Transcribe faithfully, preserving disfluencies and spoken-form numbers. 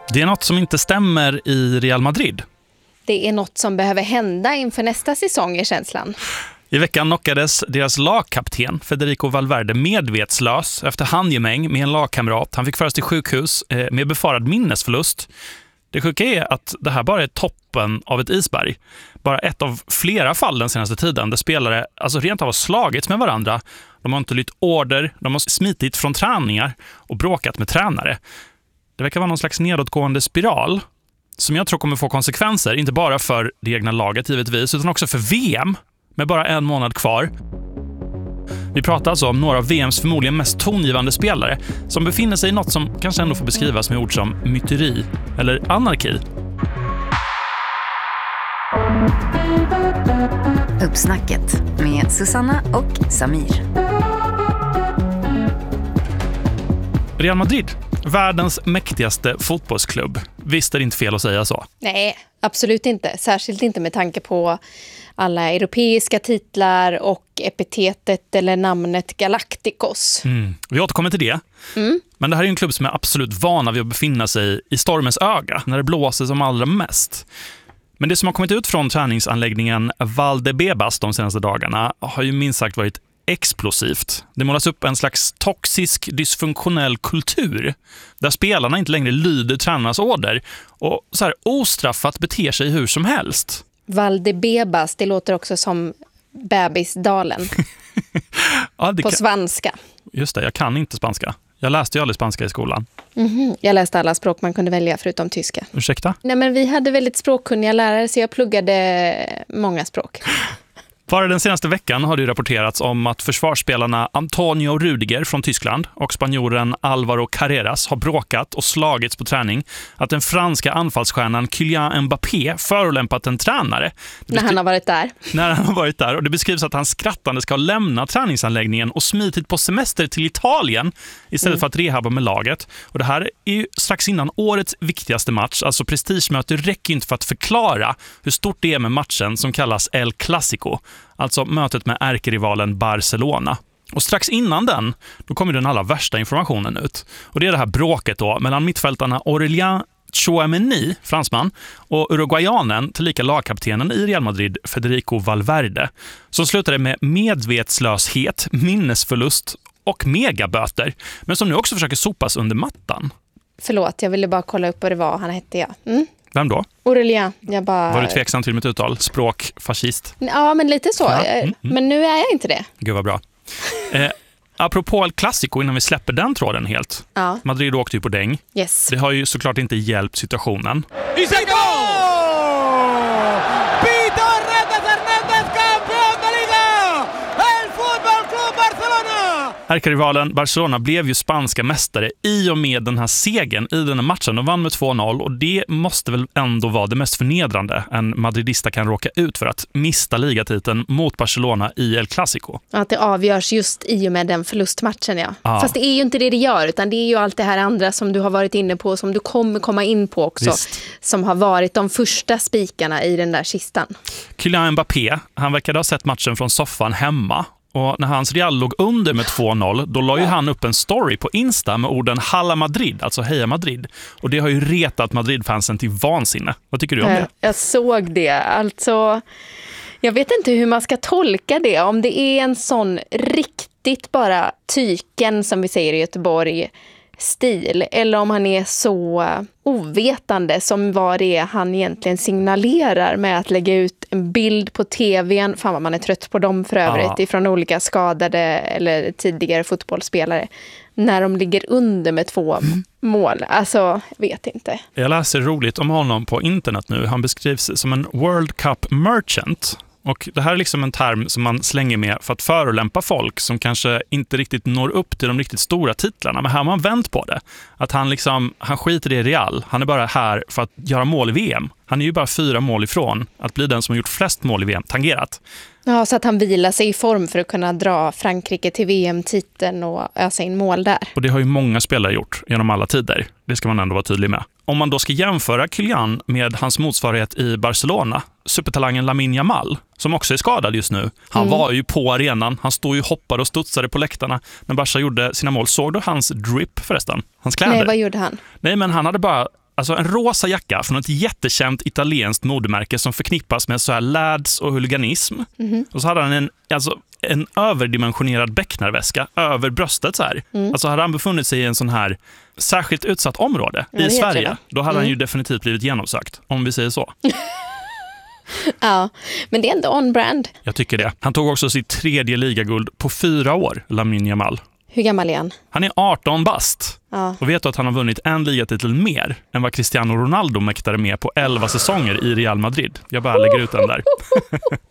Det är något som inte stämmer i Real Madrid. Det är något som behöver hända inför nästa säsong i känslan. I veckan knockades deras lagkapten Federico Valverde medvetslös efter handgemäng med en lagkamrat. Han fick föras till sjukhus med befarad minnesförlust. Det sjuka är att det här bara är toppen av ett isberg. Bara ett av flera fall den senaste tiden där spelare alltså rent av har slagits med varandra. De har inte lytt order, de har smitit från träningar och bråkat med tränare. Det verkar vara någon slags nedåtgående spiral som jag tror kommer få konsekvenser, inte bara för det egna laget givetvis, utan också för V M med bara en månad kvar. Vi pratar alltså om några av V M:s förmodligen mest tongivande spelare som befinner sig i något som kanske ändå får beskrivas med ord som myteri eller anarki. Uppsnacket med Susanna och Samir. Real Madrid, världens mäktigaste fotbollsklubb. Visst är det inte fel att säga så? Nej, absolut inte. Särskilt inte med tanke på alla europeiska titlar och epitetet eller namnet Galacticos. Mm. Vi återkommer till det. Mm. Men det här är en klubb som är absolut vana vid att befinna sig i stormens öga när det blåser som allra mest. Men det som har kommit ut från träningsanläggningen Valdebebas de senaste dagarna har ju minst sagt varit explosivt. Det målas upp en slags toxisk, dysfunktionell kultur där spelarna inte längre lyder tränarnas order och så här ostraffat beter sig hur som helst. Valdebebas, det låter också som bebisdalen ja, det på kan... svenska. Just det, jag kan inte spanska. Jag läste ju aldrig spanska i skolan. Mm-hmm. Jag läste alla språk man kunde välja förutom tyska. Ursäkta? Nej, men vi hade väldigt språkkunniga lärare så jag pluggade många språk. Bara den senaste veckan har det rapporterats om att försvarsspelarna Antonio Rudiger från Tyskland och spanjoren Álvaro Carreras har bråkat och slagits på träning. Att den franska anfallsstjärnan Kylian Mbappé förolämpat en tränare. När han har varit där. När han har varit där. Och det beskrivs att han skrattande ska lämna träningsanläggningen och smitit på semester till Italien istället mm. för att rehabba med laget. Och det här är ju strax innan årets viktigaste match. Alltså prestigemöte räcker inte för att förklara hur stort det är med matchen som kallas El Clásico. Alltså mötet med ärkerivalen Barcelona. Och strax innan den, då kommer den allra värsta informationen ut. Och det är det här bråket då mellan mittfältarna Aurélien Tchouaméni, fransman, och uruguayanen tillika lagkaptenen i Real Madrid, Federico Valverde, som slutade med medvetslöshet, minnesförlust och megaböter, men som nu också försöker sopas under mattan. Förlåt, jag ville bara kolla upp vad det var han hette, ja. Mm. Vem då? Aurélien. Jag bara... Var du tveksam till mitt uttal? Språkfascist? Ja, men lite så. Ja. Mm, mm. Men nu är jag inte det. Gud vad bra. Eh, apropå El Clásico, innan vi släpper den tråden helt. Ja. Madrid åkte ju på däng. Yes. Det har ju såklart inte hjälpt situationen. Y se gol! Pito Retas Hernández, campeón de Liga! El Fútbol Club Barcelona! Ärkerivalen Barcelona blev ju spanska mästare i och med den här segern i den här matchen. De vann med två noll och det måste väl ändå vara det mest förnedrande en madridista kan råka ut för, att mista ligatiteln mot Barcelona i El Clásico. Att det avgörs just i och med den förlustmatchen, ja. ja. Fast det är ju inte det det gör, utan det är ju allt det här andra som du har varit inne på, som du kommer komma in på också. Visst. Som har varit de första spikarna i den där kistan. Kylian Mbappé, han verkade ha sett matchen från soffan hemma. Och när hans Real låg under med två noll, då la ju han upp en story på Insta med orden Halla Madrid, alltså Heja Madrid. Och det har ju retat Madrid-fansen till vansinne. Vad tycker du om det? Jag såg det. Alltså, jag vet inte hur man ska tolka det. Om det är en sån riktigt bara tyken, som vi säger i Göteborg, stil, eller om han är så ovetande som vad det är han egentligen signalerar med att lägga ut en bild på tvn. Fan vad man är trött på dem för övrigt, ja. Ifrån olika skadade eller tidigare fotbollsspelare när de ligger under med två mm. mål. Alltså, vet inte. Jag läser roligt om honom på internet nu. Han beskrivs som en World Cup merchant. Och det här är liksom en term som man slänger med för att förolämpa folk som kanske inte riktigt når upp till de riktigt stora titlarna. Men här har man vänt på det. Att han liksom, han skiter i Real. Han är bara här för att göra mål i V M. Han är ju bara fyra mål ifrån att bli den som har gjort flest mål i V M, tangerat. Ja, så att han vilar sig i form för att kunna dra Frankrike till V M-titeln och ösa in mål där. Och det har ju många spelare gjort genom alla tider. Det ska man ändå vara tydlig med. Om man då ska jämföra Kylian med hans motsvarighet i Barcelona, supertalangen Lamine Yamal, som också är skadad just nu. Han mm. var ju på arenan, han stod ju hoppade och studsade på läktarna när Barca gjorde sina mål. Såg du hans drip förresten? Hans kläder? Nej, vad gjorde han? Nej, men han hade bara alltså en rosa jacka från ett jättekänt italienskt modemärke som förknippas med så här lads och huliganism. Mm-hmm. Och så hade han en, alltså, en överdimensionerad becknarväska över bröstet så här. Mm. Alltså hade han befunnit sig i en sån här särskilt utsatt område ja, i Sverige, då hade mm. han ju definitivt blivit genomsökt, om vi säger så. Ja, men det är ändå on-brand. Jag tycker det. Han tog också sitt tredje ligaguld på fyra år, Lamine Yamal. Hur gammal är han? Han är arton bast. Ja. Och vet du att han har vunnit en ligatitel mer än vad Cristiano Ronaldo mäktade med på elva säsonger i Real Madrid. Jag bara lägger ut den där.